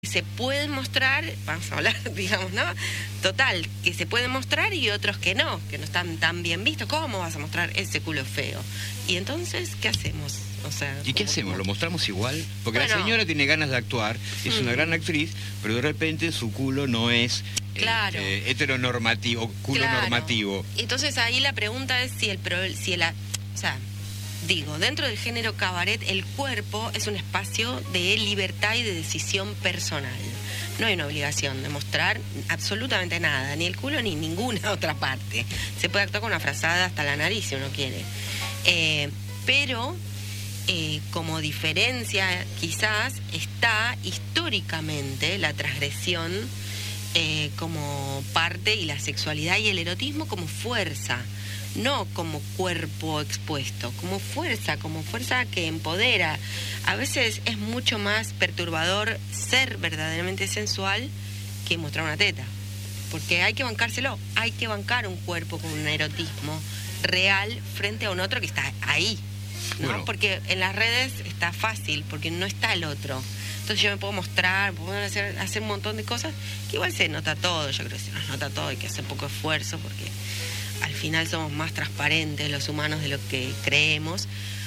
se pueden mostrar, vamos a hablar, digamos, ¿no? Total, que se pueden mostrar y otros que no están tan bien vistos. ¿Cómo vas a mostrar ese culo feo? Y entonces, ¿qué hacemos? O sea, ¿y qué hacemos? ¿Lo mostramos igual? Porque bueno, la señora tiene ganas de actuar, es una gran actriz, pero de repente su culo no es heteronormativo, culo normativo. Entonces ahí la pregunta es dentro del género cabaret, el cuerpo es un espacio de libertad y de decisión personal. No hay una obligación de mostrar absolutamente nada, ni el culo ni ninguna otra parte. Se puede actuar con una frazada hasta la nariz si uno quiere. Pero como diferencia quizás está históricamente la transgresión como parte, y la sexualidad y el erotismo como fuerza, no como cuerpo expuesto, como fuerza que empodera. A veces es mucho más perturbador ser verdaderamente sensual que mostrar una teta, porque hay que bancárselo, hay que bancar un cuerpo con un erotismo real frente a un otro que está ahí, ¿no? Bueno. Porque en las redes está fácil, porque no está el otro. Entonces yo me puedo mostrar, puedo hacer un montón de cosas que igual se nota todo. Yo creo que se nos nota todo, hay que hacer poco esfuerzo porque al final somos más transparentes los humanos de lo que creemos.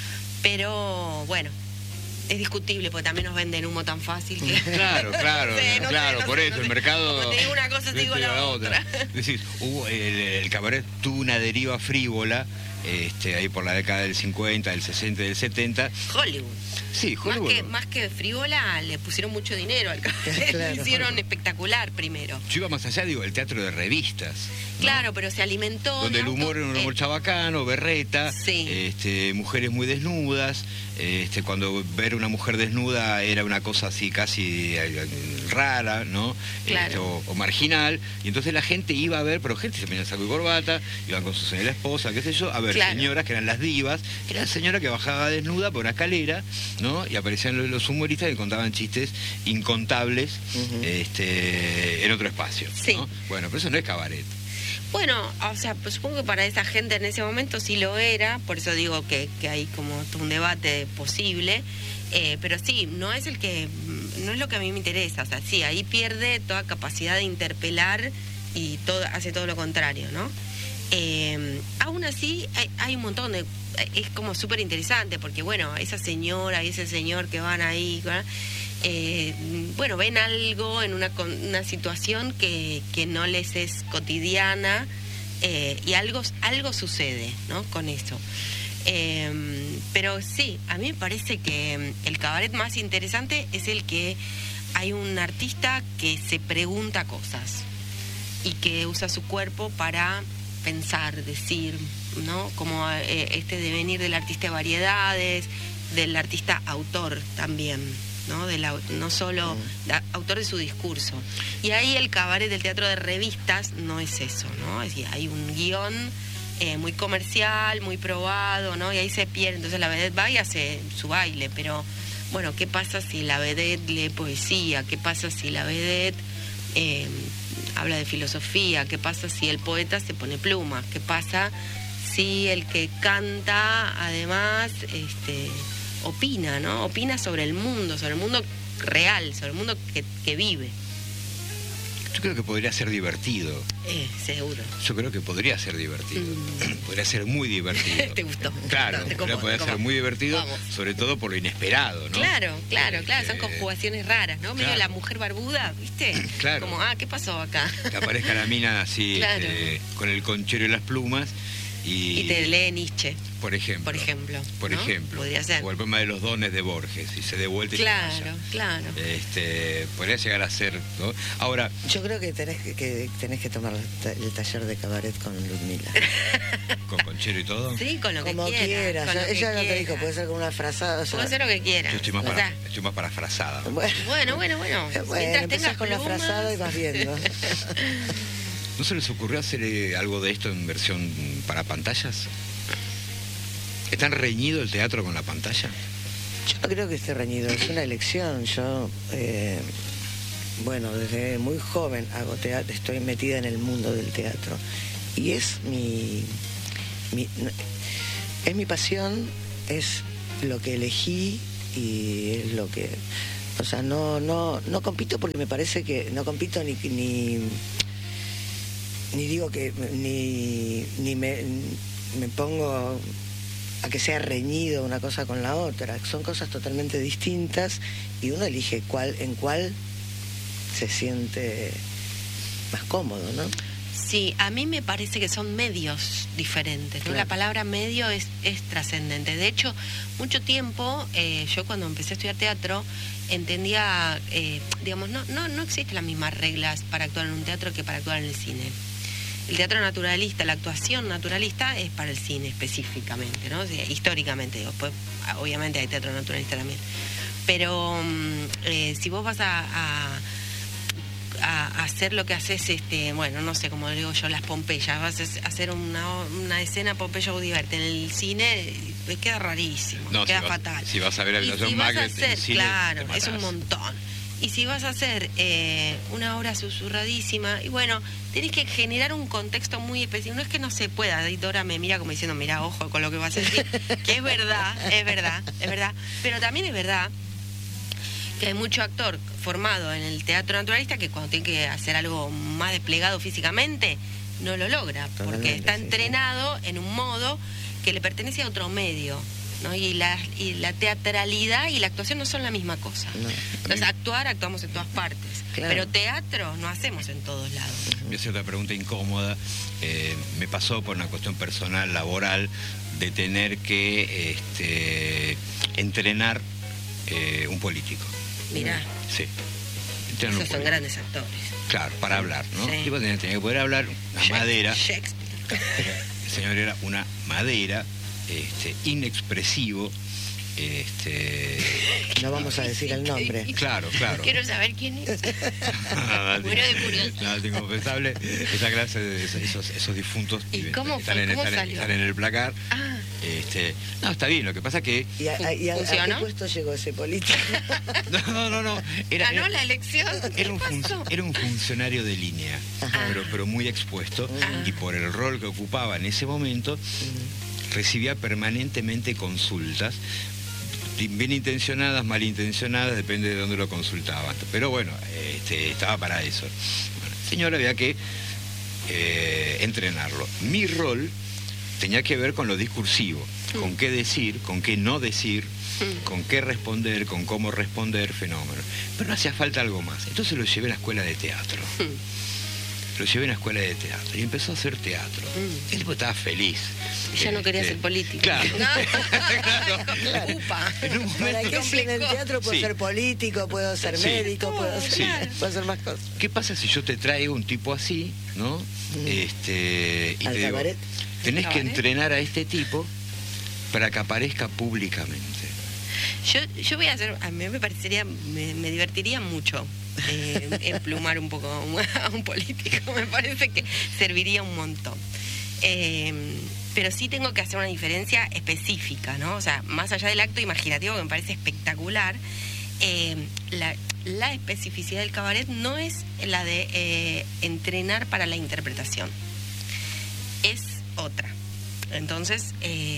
Pero bueno, es discutible porque también nos venden humo tan fácil que... Claro, por eso el mercado... Como te digo una cosa, te digo la otra. Es decir, el cabaret tuvo una deriva frívola ahí por la década del 50, del 60, del 70. Hollywood. Sí, Hollywood. Más que frívola, le pusieron mucho dinero al cabaret. Claro. Lo hicieron espectacular primero. Yo iba más allá, el teatro de revistas, ¿no? Claro, pero se alimentó... Donde el humor era un humor chabacano, berreta, sí. Mujeres muy desnudas. Cuando ver una mujer desnuda era una cosa así casi rara, ¿no? Claro. O marginal. Y entonces la gente iba a ver, pero gente se ponía saco y corbata, iban con su señora esposa, qué sé yo, a ver señoras que eran las divas. Era la señora que bajaba desnuda por una escalera, ¿no? Y aparecían los humoristas que contaban chistes incontables en otro espacio, sí. ¿no? Bueno, pero eso no es cabaret. Bueno, o sea, pues supongo que para esa gente en ese momento sí lo era, por eso digo que hay como un debate posible, pero sí, no es lo que a mí me interesa. O sea, sí, ahí pierde toda capacidad de interpelar y hace todo lo contrario, ¿no? Aún así hay un montón de... Es como súper interesante porque, bueno, esa señora y ese señor que van ahí, ven algo en una situación que no les es cotidiana, y algo sucede, ¿no? Con eso. Pero sí, a mí me parece que el cabaret más interesante es el que hay un artista que se pregunta cosas y que usa su cuerpo para pensar, decir, ¿no? Como devenir del artista de variedades, del artista autor también, ¿no? No solo autor de su discurso. Y ahí el cabaret del teatro de revistas no es eso, ¿no? Es decir, hay un guión muy comercial, muy probado, ¿no? Y ahí se pierde. Entonces la vedette va y hace su baile, pero bueno, ¿qué pasa si la vedette lee poesía? ¿Qué pasa si la vedette habla de filosofía? ¿Qué pasa si el poeta se pone plumas? ¿Qué pasa si el que canta además opina, ¿no? Opina sobre el mundo real, sobre el mundo que vive? Yo creo que podría ser divertido. Seguro. Yo creo que podría ser divertido. Podría ser muy divertido. ¿Te gustó? Claro, podría ser muy divertido. Vamos. Sobre todo por lo inesperado, ¿no? Claro. Son conjugaciones raras, ¿no? Medio la mujer barbuda, ¿viste? Claro. Como, ¿qué pasó acá? Que aparezca la mina así, con el conchero y las plumas. Y te lee Nietzsche. Por ejemplo. Podría ser. O el poema de los dones de Borges, y se dé vuelta y se vaya. Claro. Podría llegar a ser, ¿no? Ahora... Yo creo que tenés que tomar el taller de cabaret con Ludmila. ¿Con conchero y todo? Sí, con lo que quieras. Como quieras. Ella no te dijo, puede ser con una frazada. Puede ser lo que quieras. Yo estoy más para frazada. Bueno. Mientras tengas con la frazada y vas viendo. ¿No se les ocurrió hacer algo de esto en versión para pantallas? ¿Es tan reñido el teatro con la pantalla? Yo no creo que esté reñido, es una elección. Yo, desde muy joven hago teatro, estoy metida en el mundo del teatro. Y es mi pasión, es lo que elegí y es lo que O sea, no compito porque me parece que no compito ni digo que ni me pongo a que sea reñido una cosa con la otra. Son cosas totalmente distintas y uno elige en cuál se siente más cómodo, ¿no? Sí, a mí me parece que son medios diferentes, ¿no? Claro. La palabra medio es trascendente. De hecho, mucho tiempo, yo cuando empecé a estudiar teatro, entendía, digamos, no existen las mismas reglas para actuar en un teatro que para actuar en el cine. El teatro naturalista, la actuación naturalista es para el cine específicamente, ¿no? O sea, históricamente, digo, pues, obviamente hay teatro naturalista también. Pero si vos vas a hacer lo que haces, bueno, no sé, como digo yo, las Pompeyas, vas a hacer una escena Pompeya Audiverte en el cine, queda rarísimo, queda fatal. Si vas a ver la habitación Macbeth en el cine, claro, es un montón. Y si vas a hacer una obra susurradísima, y bueno, tenés que generar un contexto muy específico. No es que no se pueda, la editora me mira como diciendo, mira, ojo con lo que vas a decir, que es verdad, pero también es verdad que hay mucho actor formado en el teatro naturalista que cuando tiene que hacer algo más desplegado físicamente, no lo logra, porque está entrenado en un modo que le pertenece a otro medio, ¿no? Y la teatralidad y la actuación no son la misma cosa. No. Entonces, actuamos en todas partes, claro. Pero teatro no hacemos en todos lados. Voy a hacer otra pregunta incómoda. Me pasó por una cuestión personal, laboral, de tener que entrenar un político. Mirá. Sí. Esos son grandes actores. Claro, para hablar, ¿no? Sí. El tipo tenía que poder hablar, una madera. Shakespeare. El señor era una madera, inexpresivo. No vamos a decir el nombre. Claro. Quiero saber quién es. Muero de curiosidad. Nada inconfesable. Esa clase de esos difuntos. ¿Y cómo están en el placar. Ah. No, está bien, lo que pasa que... ¿Y a qué puesto llegó ese político? No. ¿Ganó la elección? Era un funcionario de línea, pero muy expuesto, y por el rol que ocupaba en ese momento, recibía permanentemente consultas, bien intencionadas, malintencionadas, depende de dónde lo consultaban. Pero bueno, estaba para eso. Bueno, el señor había que entrenarlo. Mi rol tenía que ver con lo discursivo, con qué decir, con qué no decir, con qué responder, con cómo responder, fenómeno. Pero no hacía falta algo más. Entonces lo llevé a la escuela de teatro. Y empezó a hacer teatro. El tipo estaba feliz. Ya no quería ser político. Claro. Claro. ¿Para qué si en el teatro puedo ser político, puedo ser médico, puedo hacer más cosas? ¿Qué pasa si yo te traigo un tipo así, ¿no? Y te digo, tenés que entrenar a este tipo para que aparezca públicamente. Yo voy a hacer, a mí me parecería, me divertiría mucho emplumar un poco a un político. Me parece que serviría un montón. Pero sí tengo que hacer una diferencia específica, ¿no? O sea, más allá del acto imaginativo que me parece espectacular, la especificidad del cabaret no es la de entrenar para la interpretación. Es otra. Entonces,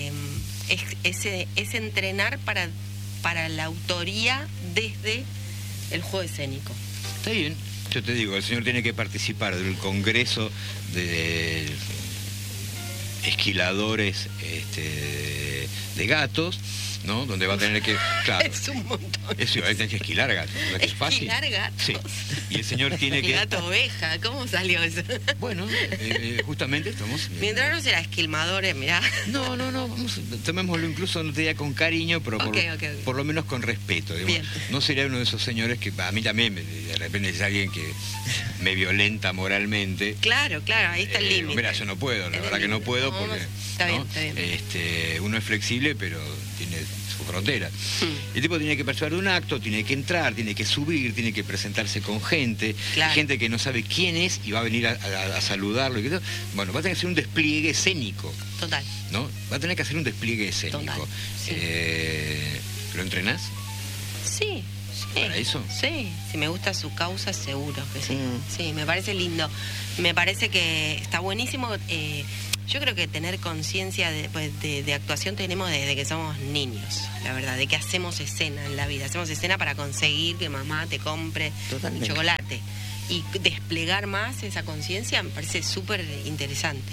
es entrenar para la autoría desde el juego escénico. Está bien. Yo te digo, el señor tiene que participar del congreso de esquiladores de gatos, ¿no? Donde va a tener que... Claro, es un montón. Eso, va a tener que esquilar gatos. ¿No es fácil? Esquilar gatos. Sí. Y el señor tiene que... Gato oveja, ¿cómo salió eso? Bueno, justamente estamos... Mientras no será esquilmadores, mirá. No, tomémoslo incluso, no te diría con cariño, pero por lo menos con respeto. No sería uno de esos señores que a mí también de repente es alguien que me violenta moralmente. Claro, ahí está el límite. Mira, yo no puedo, la verdad que no puedo porque... Está bien. Uno es flexible, pero tiene su frontera. El tipo tiene que participar de un acto, tiene que entrar, tiene que subir, tiene que presentarse con gente, gente que no sabe quién es y va a venir a saludarlo. Bueno, va a tener que hacer un despliegue escénico. Total. ¿No? Va a tener que hacer un despliegue escénico. Total, sí. ¿Lo entrenás? Sí, para eso? Sí, si me gusta su causa, seguro que sí. Sí, me parece lindo. Me parece que está buenísimo. Yo creo que tener conciencia de actuación tenemos desde que somos niños, la verdad, de que hacemos escena en la vida. Hacemos escena para conseguir que mamá te compre un chocolate. Y desplegar más esa conciencia me parece súper interesante.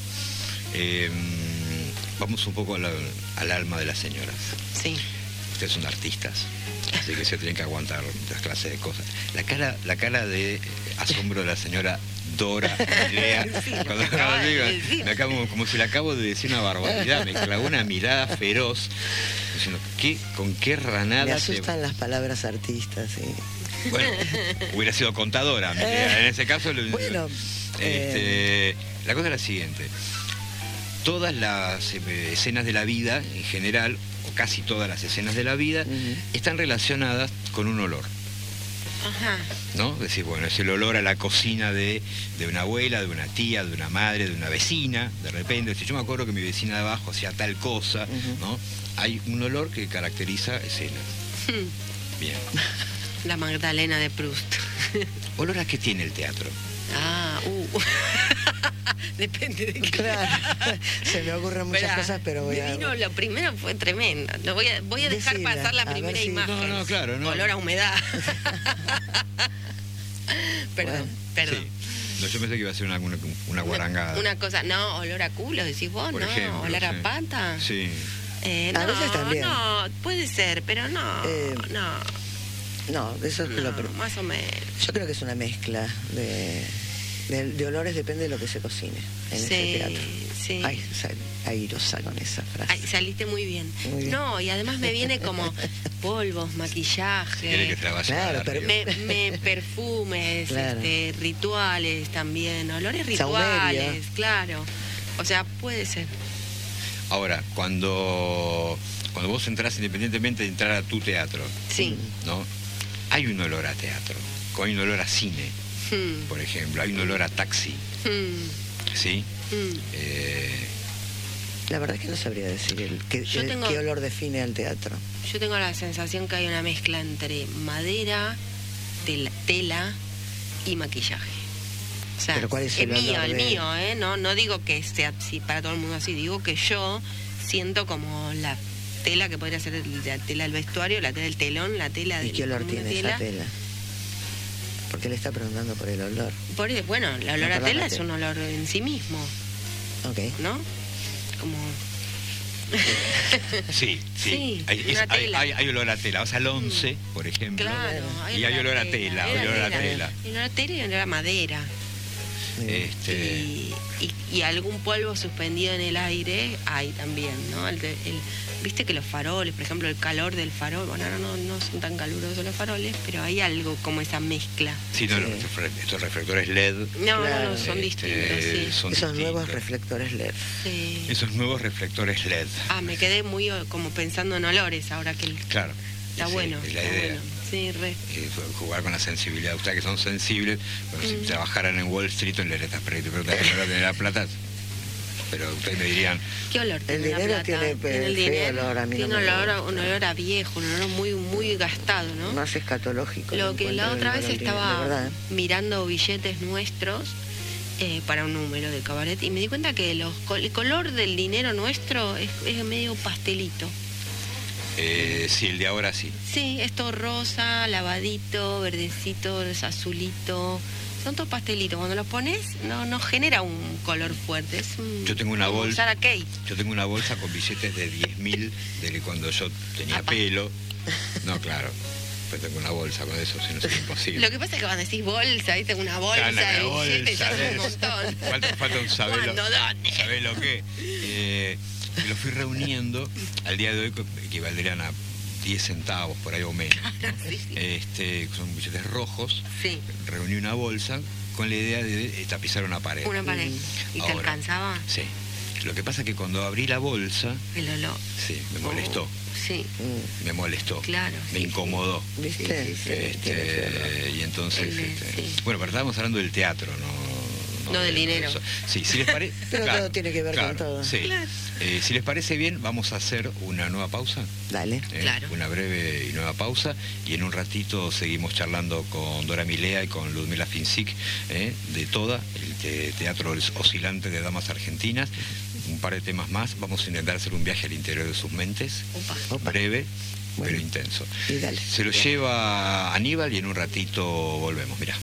Vamos un poco al alma de las señoras. Sí. Ustedes son artistas, así que se tienen que aguantar muchas clases de cosas. La cara de asombro de la señora Dora Lea, cuando me acabo, como si le acabo de decir una barbaridad, me clavó una mirada feroz, diciendo, ¿con qué ranada? Me asustan las palabras artistas, sí. Bueno, hubiera sido contadora, en ese caso. Bueno, la cosa es la siguiente. Todas las escenas de la vida, en general, o casi todas las escenas de la vida, están relacionadas con un olor. Ajá. ¿No? Es decir, bueno, es el olor a la cocina de una abuela, de una tía, de una madre, de una vecina, de repente. Si yo me acuerdo que mi vecina de abajo hacía tal cosa, ¿no? Hay un olor que caracteriza escenas. Bien. La Magdalena de Proust. ¿Olor a qué tiene el teatro? Depende de qué. Claro, se me ocurren muchas cosas, pero voy a... Lo primero fue tremendo. Voy a dejar pasar la primera imagen. No, claro, no. Olor a humedad. Perdón. Sí. No, yo pensé que iba a ser una guarangada. Una cosa, no, olor a culo, decís vos, por ¿no? Ejemplo, olor a pata. Sí. A veces también. No, puede ser, pero no. No, eso es más o menos. Yo creo que es una mezcla de olores, depende de lo que se cocine en ese teatro. Sí. Ay, airosa con esa frase. Ay, saliste muy bien. No, y además me viene como polvos, maquillaje. Si quiere que te la vaya Claro, a dar, perfumes, claro. Rituales también, olores Saumerio. rituales, claro. O sea, puede ser. Ahora, cuando vos entrás, independientemente de entrar a tu teatro, Sí. ¿no? Hay un olor a teatro, hay un olor a cine, por ejemplo, hay un olor a taxi, ¿sí? La verdad es que no sabría decir qué olor define al teatro. Yo tengo la sensación que hay una mezcla entre madera, tela y maquillaje. O sea, ¿Pero cuál es el olor el mío, ¿eh? No digo que sea así para todo el mundo así, digo que yo siento como la tela que podría ser la tela del vestuario, la tela del telón, la tela de... ¿Y qué olor tiene esa tela? Porque le está preguntando por el olor. Bueno, el olor a tela es un olor en sí mismo. Ok. ¿No? Como... Sí. Hay olor a tela. O sea, al 11, por ejemplo. Claro. Y hay olor a tela, olor a tela. Olor a tela y olor a madera. Y algún polvo suspendido en el aire hay también, ¿no? Viste que los faroles, por ejemplo, el calor del farol, bueno, ahora no son tan calurosos los faroles, pero hay algo como esa mezcla. Sí, no, estos reflectores LED. No, son distintos, sí. Esos nuevos reflectores LED. Sí. Esos nuevos reflectores LED. Me quedé muy como pensando en olores ahora que... Claro. Está bueno. Es la idea. Bueno. Sí, jugar con la sensibilidad. Ustedes que son sensibles, bueno, si trabajaran en Wall Street, en letras pero tener la plata. Pero ustedes me dirían... ¿Qué olor tiene el dinero? Tiene feo olor, a mí tiene no me gusta. un olor a viejo, un olor muy gastado, ¿no? Más escatológico. Lo que la otra vez estaba mirando billetes nuestros para un número de cabaret y me di cuenta que el color del dinero nuestro es medio pastelito. Sí, el de ahora sí. Sí, es todo rosa, lavadito, verdecito, azulito. Son todos pastelitos. Cuando los pones, no genera un color fuerte. Es yo tengo una bolsa. Sarah Kay. Yo tengo una bolsa con billetes de 10.000 de cuando yo tenía pelo. No, claro. Yo tengo una bolsa con eso, si no es imposible. Lo que pasa es que cuando decís bolsa, ¿viste? Una bolsa de billetes, ya es un montón. Falta un sabelo. ¿Dónde? ¿Sabelo qué? Y lo fui reuniendo al día de hoy, que equivaldrían a 10 centavos, por ahí o menos, ¿no? Sí. Son billetes rojos. Sí. Reuní una bolsa con la idea de tapizar una pared. Una pared. ¿Y te alcanzaba? Sí. Lo que pasa es que cuando abrí la bolsa... El olor. Sí, me molestó. Sí. Me molestó. Claro. Me incomodó. ¿Viste? Y entonces... Bueno, pero estábamos hablando del teatro, no del dinero. Sí, si les parece... Pero todo tiene que ver con todo. Sí. Claro. Si les parece bien, vamos a hacer una nueva pausa. Dale. Claro. Una breve y nueva pausa, y en un ratito seguimos charlando con Dora Milea y con Ludmila Fincik, de Toda, el teatro oscilante de damas argentinas. Un par de temas más. Vamos a intentar hacer un viaje al interior de sus mentes. Opa. Breve, bueno, pero intenso. Y dale. Se lo lleva Aníbal y en un ratito volvemos. Mirá.